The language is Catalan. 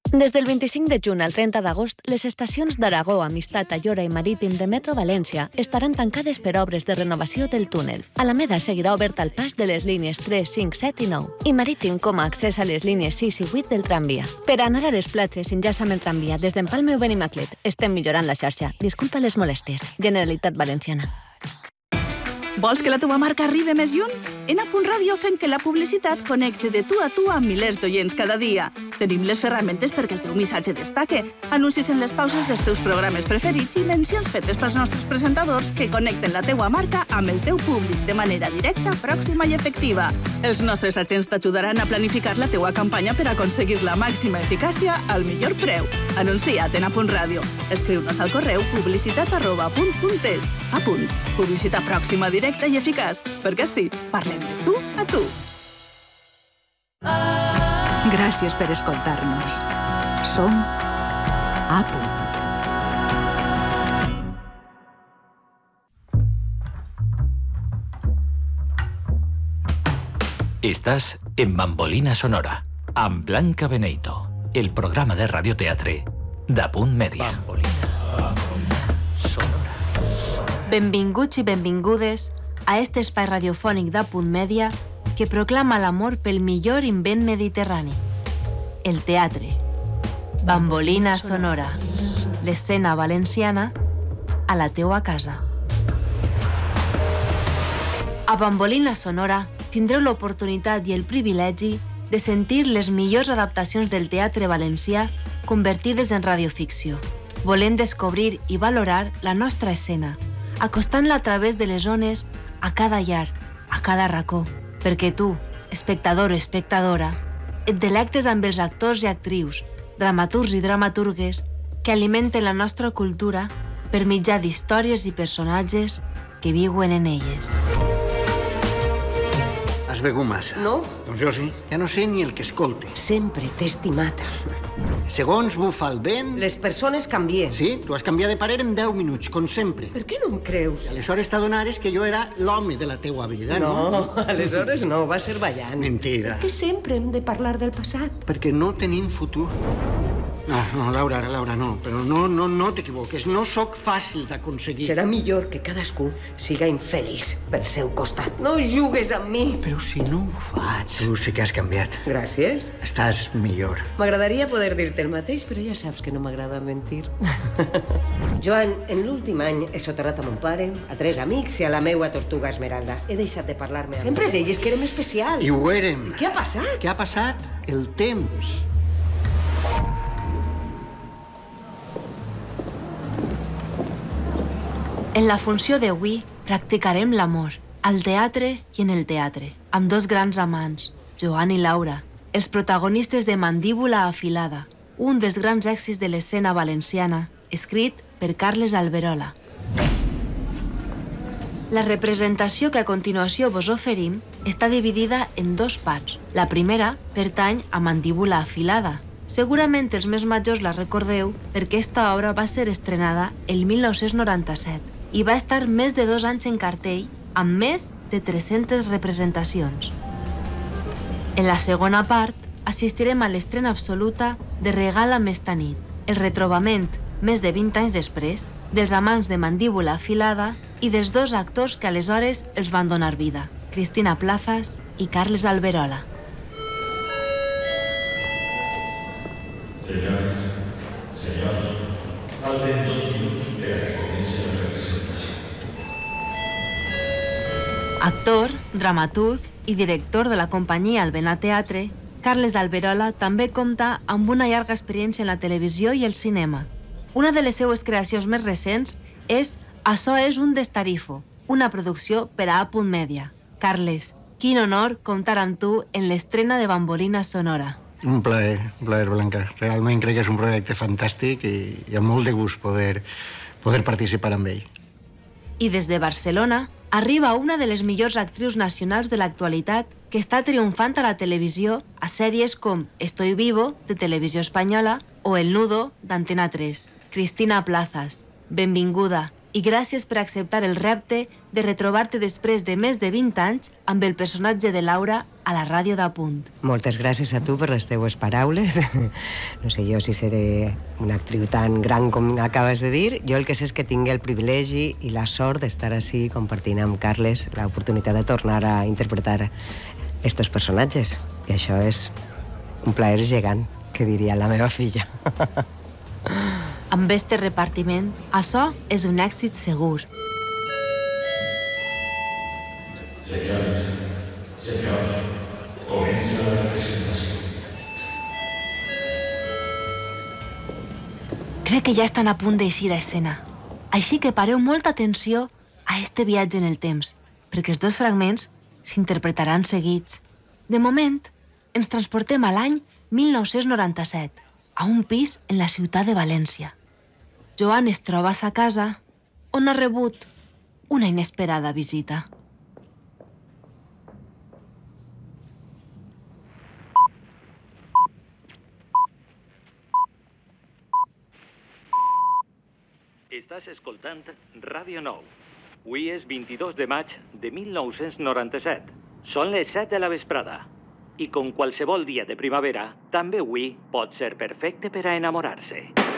Des del 25 de juny al 30 d'agost, les estacions d'Aragó, Amistat, Ayora i Marítim de Metro València estaran tancades per obres de renovació del túnel. Alameda seguirà obert al pas de les línies 3, 5, 7 i 9 i Marítim com a accés a les línies 6 i 8 del tramvia. Per anar a les platges enllaça amb el tramvia des d'Empalme o Benimaclet. Estem millorant la xarxa. Disculpa les molèsties. Generalitat Valenciana. Vols que la teva marca arribi més lluny? En A.Radio fem que la publicitat connecte de tu a tu amb milers d'oients cada dia. Tenim les ferramentes perquè el teu missatge destaque, anuncis en les pauses dels teus programes preferits i mencions fetes pels nostres presentadors que connecten la teua marca amb el teu públic de manera directa, pròxima i efectiva. Els nostres agents t'ajudaran a planificar la teua campanya per aconseguir la màxima eficàcia al millor preu. Anuncia't en A.Radio. Escriu-nos al correu publicitat@punt.es. A punt. Publicitat pròxima, directa i eficaç. Perquè sí, parlem de tu a tu. Gràcies per escoltar-nos. Som A Punt. Estás en Bambolina Sonora, amb Blanca Beneito, el programa de radioteatre d'Apunt Mèdia. Bambolina Sonora. Benvinguts i benvingudes a este espai radiofònic d'Apunt Mèdia que proclama l'amor pel millor invent mediterrani, el teatre. Bambolina Sonora, l'escena valenciana a la teua casa. A Bambolina Sonora tindreu l'oportunitat i el privilegi de sentir les millors adaptacions del teatre valencià convertides en radioficció. Volem descobrir i valorar la nostra escena, acostant-la a través de les ones a cada llar, a cada racó, perquè tu, espectador o espectadora, et delectes amb els actors i actrius, dramaturgs i dramaturgues que alimenten la nostra cultura per mitjà d'històries i personatges que viuen en elles. Has begut massa? No. Doncs jo sí. Ja no sé ni el que escolte. Sempre t'he estimat. Segons bufa el vent... Les persones canvien. Sí, tu has canviat de parer en 10 minuts, com sempre. Per què no em creus? Aleshores t'adonares que jo era l'home de la teua vida, no? No, aleshores no, va ser ballant. Mentida. Per què sempre hem de parlar del passat? Perquè no tenim futur. No, Laura, no. Però no t'equivoques. No sóc fàcil d'aconseguir. Serà millor que cadascú siga infeliç pel seu costat. No jugues amb mi. Però si no ho faig... Tu sí que has canviat. Gràcies. Estàs millor. M'agradaria poder dir-te el mateix, però ja saps que no m'agrada mentir. Joan, en l'últim any he soterrat a mon pare, a 3 amics i a la meua tortuga Esmeralda. He deixat de parlar-me. Sempre deies que érem especials. I ho érem. Què ha passat? Què ha passat? El temps. En la funció d'avui practicarem l'amor, al teatre i en el teatre, amb dos grans amants, Joan i Laura, els protagonistes de Mandíbula afilada, un dels grans èxits de l'escena valenciana, escrit per Carles Alberola. La representació que a continuació vos oferim està dividida en 2 parts. La primera pertany a Mandíbula afilada. Segurament els més majors la recordeu perquè esta obra va ser estrenada el 1997 i va estar més de 2 anys en cartell amb més de 300 representacions. En la segona part assistirem a l'estrena absoluta de Regálame esta nit, el retrobament, més de 20 anys després, dels amants de Mandíbula afilada i dels 2 actors que aleshores els van donar vida, Cristina Plazas i Carles Alberola. Senyores, falten 2 minuts per a que comenci la representació. Actor, dramaturg i director de la companyia Albena Teatre, Carles Alberola també compta amb una llarga experiència en la televisió i el cinema. Una de les seues creacions més recents és Açò és un destarifo, una producció per a A.Media. Carles, quin honor comptar amb tu en l'estrena de Bambolina Sonora. Un plaer, Blanca. Realment crec que és un projecte fantàstic i amb molt de gust poder participar amb ell. I des de Barcelona arriba una de les millors actrius nacionals de l'actualitat que està triomfant a la televisió a sèries com Estoy vivo, de Televisió Espanyola, o El nudo, d'Antena 3. Cristina Plazas, benvinguda. i gràcies per acceptar el repte de retrobar-te després de més de 20 anys amb el personatge de Laura a la ràdio d'Apunt. Moltes gràcies a tu per les teues paraules. No sé jo si seré una actriu tan gran com acabes de dir. Jo el que sé és que tinc el privilegi i la sort d'estar així compartint amb Carles l'oportunitat de tornar a interpretar estos personatges. I això és un plaer gegant, que diria la meva filla. Amb este repartiment, això és un èxit segur. Senyors, comença la presentació. Crec que ja estan a punt d'eixir a escena. Així que pareu molta atenció a este viatge en el temps, perquè els dos fragments s'interpretaran seguits. De moment, ens transportem a l'any 1997, a un pis en la ciutat de València. Joan es troba a sa casa, on ha rebut una inesperada visita. Estàs escoltant Ràdio 9. Avui és 22 de maig de 1997. Són les 7 de la vesprada. I com qualsevol dia de primavera, també avui pot ser perfecte per a enamorar-se.